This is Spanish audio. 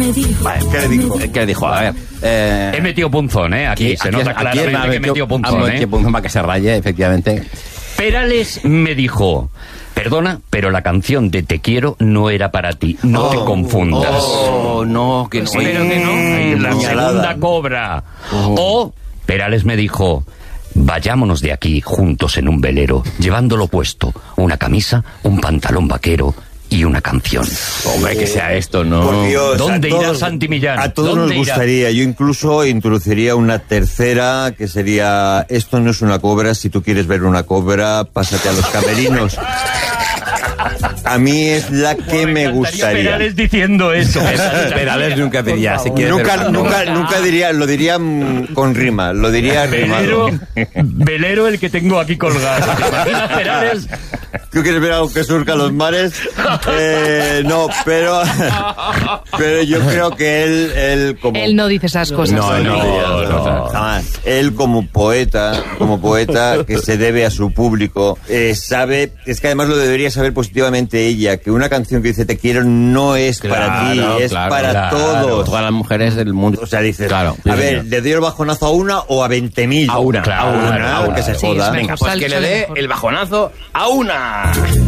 Vale, ¿qué le dijo? ¿Qué le dijo? A ver. He metido punzón, Aquí se nota claramente que he metido punzón, punzón para que se raye, efectivamente. Perales me dijo: perdona, pero la canción de Te quiero no era para ti. No te confundas. No, que no. Pero que no. La segunda cobra. O Perales me dijo: vayámonos de aquí juntos en un velero, llevándolo puesto, una camisa, un pantalón vaquero y una canción. Hombre, que sea esto, ¿no? Por Dios, ¿Dónde irá Santi Millán? A todos nos gustaría. Yo incluso introduciría una tercera, que sería: esto no es una cobra, si tú quieres ver una cobra, pásate a los camerinos. A mí es la que me gustaría. Perales diciendo eso. Perales nunca diría, si quieres nunca diría, lo diría con rima, lo diría rimado. Velero el que tengo aquí colgado. ¿Te imaginas, Perales? ¿Tú quieres ver algo que surca los mares? No, pero yo creo que él como... Él no dice esas cosas. No, jamás. Él como poeta que se debe a su público, sabe, es que además lo debería saber positivamente ella, que una canción que dice te quiero no es para ti, es para todos. Todas las mujeres del mundo. O sea, dices, a ver, ¿le doy el bajonazo a una o a 20.000? A una, que se joda. Sí, venga, pues que le dé el bajonazo a una.